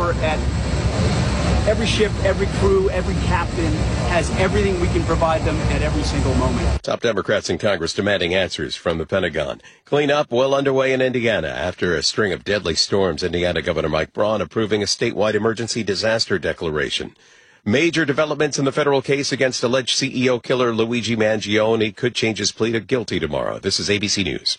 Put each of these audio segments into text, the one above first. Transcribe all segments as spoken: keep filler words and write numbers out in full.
sure at every ship, every crew, every captain has everything we can provide them at every single moment. Top Democrats in Congress demanding answers from the Pentagon. Cleanup well underway in Indiana after a string of deadly storms. Indiana Governor Mike Braun approving a statewide emergency disaster declaration. Major developments in the federal case against alleged C E O killer Luigi Mangione could change his plea to guilty tomorrow. This is A B C News.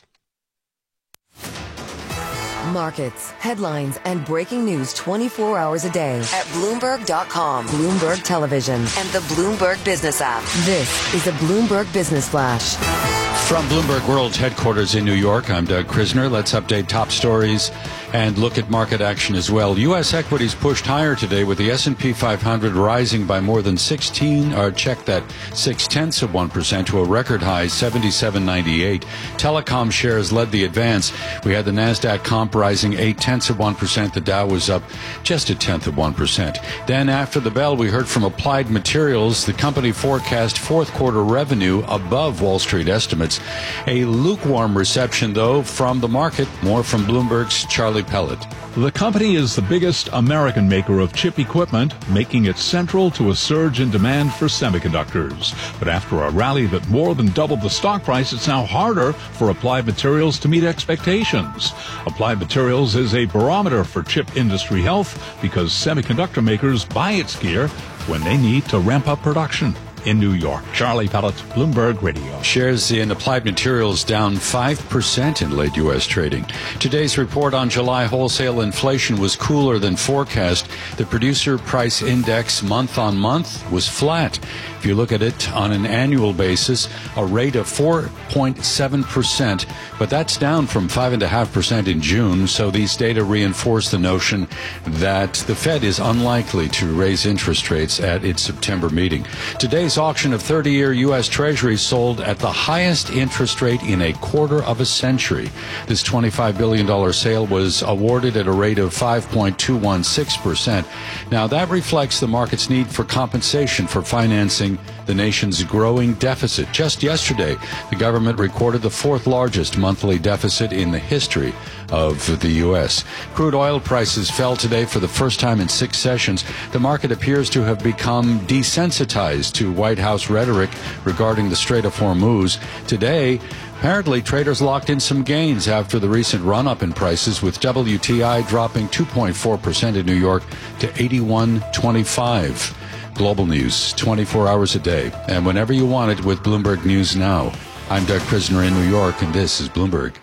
Markets, headlines, and breaking news twenty-four hours a day at Bloomberg dot com, Bloomberg Television, and the Bloomberg Business app. This is a Bloomberg Business Flash. From Bloomberg World's headquarters in New York, I'm Doug Krisner. Let's update top stories and look at market action as well. U S equities pushed higher today with the S and P five hundred rising by more than sixteen, or check that, six-tenths of one percent to a record high, seventy-seven ninety-eight. Telecom shares led the advance. We had the NASDAQ comp rising eight-tenths of one percent. The Dow was up just a tenth of one percent. Then after the bell, we heard from Applied Materials. The company forecast fourth quarter revenue above Wall Street estimates. A lukewarm reception, though, from the market. More from Bloomberg's Charlie Pellet. The company is the biggest American maker of chip equipment, making it central to a surge in demand for semiconductors. But after a rally that more than doubled the stock price, it's now harder for Applied Materials to meet expectations. Applied Materials is a barometer for chip industry health because semiconductor makers buy its gear when they need to ramp up production. In New York, Charlie Pellet, Bloomberg Radio. Shares in Applied Materials down five percent in late U S trading. Today's report on July wholesale inflation was cooler than forecast. The producer price index month on month was flat. If you look at it on an annual basis, a rate of four point seven percent, but that's down from five point five percent in June, so these data reinforce the notion that the Fed is unlikely to raise interest rates at its September meeting. Today's auction of thirty-year U S Treasuries sold at the highest interest rate in a quarter of a century. This twenty-five billion dollars sale was awarded at a rate of five point two one six percent. Now, that reflects the market's need for compensation for financing the nation's growing deficit. Just yesterday, the government recorded the fourth largest monthly deficit in the history of the U S. Crude oil prices fell today for the first time in six sessions. The market appears to have become desensitized to White House rhetoric regarding the Strait of Hormuz. Today, apparently, traders locked in some gains after the recent run-up in prices, with W T I dropping two point four percent in New York to eighty-one twenty-five. Global news, twenty-four hours a day, and whenever you want it with Bloomberg News Now. I'm Doug Krisner in New York, and this is Bloomberg.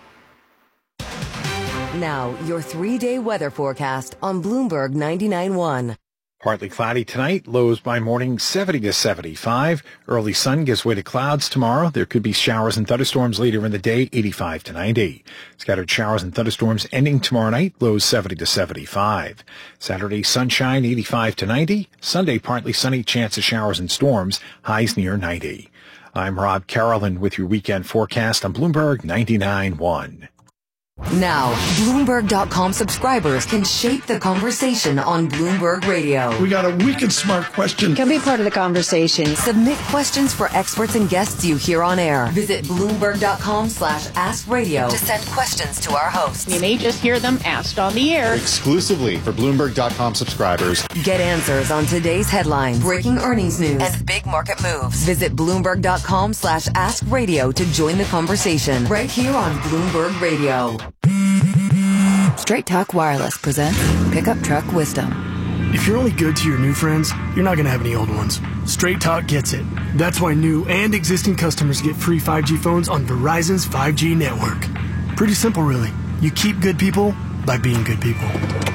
Now, your three-day weather forecast on Bloomberg ninety-nine point one. Partly cloudy tonight, lows by morning seventy to seventy-five. Early sun gives way to clouds tomorrow. There could be showers and thunderstorms later in the day, eighty-five to ninety. Scattered showers and thunderstorms ending tomorrow night, lows seventy to seventy-five. Saturday, sunshine, eighty-five to ninety. Sunday, partly sunny, chance of showers and storms, highs near ninety. I'm Rob Carolyn with your weekend forecast on Bloomberg ninety-nine point one. Now, Bloomberg dot com subscribers can shape the conversation on Bloomberg Radio. We got a wicked smart question. Can be part of the conversation. Submit questions for experts and guests you hear on air. Visit Bloomberg dot com slash ask radio to send questions to our hosts. You may just hear them asked on the air. Exclusively for Bloomberg dot com subscribers. Get answers on today's headlines, breaking earnings news, and big market moves. Visit Bloomberg dot com slash ask radio to join the conversation right here on Bloomberg Radio. Straight Talk Wireless presents Pickup Truck Wisdom. If you're only good to your new friends, you're not going to have any old ones. Straight Talk gets it. That's why new and existing customers get free five G phones on Verizon's five G network. Pretty simple, really. You keep good people by being good people.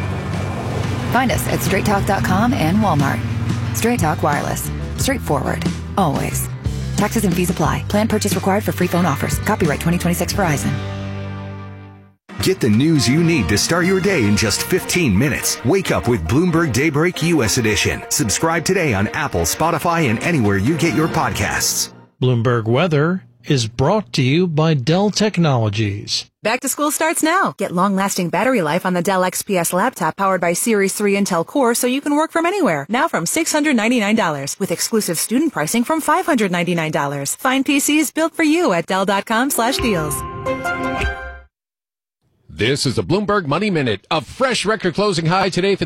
Find us at straight talk dot com and Walmart. Straight Talk Wireless. Straightforward. Always. Taxes and fees apply. Plan purchase required for free phone offers. Copyright twenty twenty-six Verizon. Get the news you need to start your day in just fifteen minutes. Wake up with Bloomberg Daybreak U S Edition. Subscribe today on Apple, Spotify, and anywhere you get your podcasts. Bloomberg Weather is brought to you by Dell Technologies. Back to school starts now. Get long-lasting battery life on the Dell X P S laptop powered by Series three Intel Core so you can work from anywhere. Now from six hundred ninety-nine dollars with exclusive student pricing from five hundred ninety-nine dollars. Find P Cs built for you at Dell dot com slash deals. This is the Bloomberg Money Minute. A fresh record closing high today for